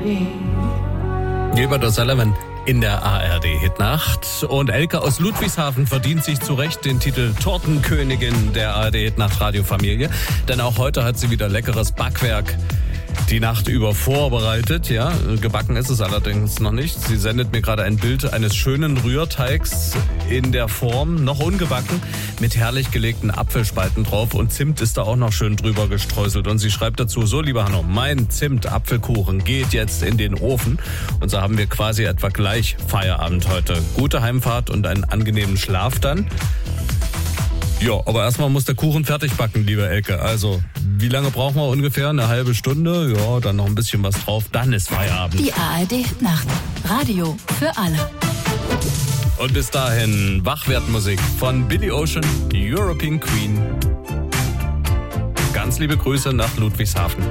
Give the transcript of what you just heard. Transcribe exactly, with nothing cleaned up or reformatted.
Gilbert O'Sullivan in der A R D-Hitnacht. Und Elke aus Ludwigshafen verdient sich zu Recht den Titel Tortenkönigin der A R D-Hitnacht-Radiofamilie. Denn auch heute hat sie wieder leckeres Backwerk die Nacht über vorbereitet. Ja, gebacken ist es allerdings noch nicht. Sie sendet mir gerade ein Bild eines schönen Rührteigs in der Form, noch ungebacken, mit herrlich gelegten Apfelspalten drauf. Und Zimt ist da auch noch schön drüber gestreuselt. Und sie schreibt dazu: So, lieber Hanno, mein Zimt-Apfelkuchen geht jetzt in den Ofen. Und so haben wir quasi etwa gleich Feierabend heute. Gute Heimfahrt und einen angenehmen Schlaf dann. Ja, aber erstmal muss der Kuchen fertig backen, liebe Elke. Also, wie lange brauchen wir ungefähr? Eine halbe Stunde? Ja, dann noch ein bisschen was drauf. Dann ist Feierabend. Die A R D-Nacht. Radio für alle. Und bis dahin Wachwertmusik von Billy Ocean, European Queen. Ganz liebe Grüße nach Ludwigshafen.